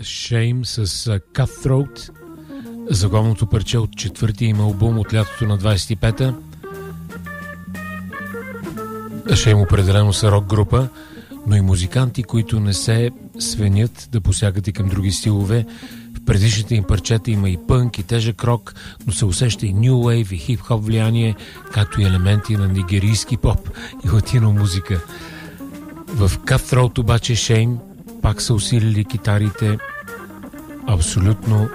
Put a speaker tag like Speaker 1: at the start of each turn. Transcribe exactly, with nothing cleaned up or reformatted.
Speaker 1: Shame с Cutthroat, заглавното парче от четвъртия им албум от лятото на двайсет и пета. Shame определено са рок група, но и музиканти, които не се свенят да посягат и към други стилове. В предишните им парчета има и пънк, и тежък рок, но се усеща и ню вейв, и хип-хоп влияние, както и елементи на нигерийски поп и латино музика. В Cutthroat обаче Shame пак са усилили китарите абсолютно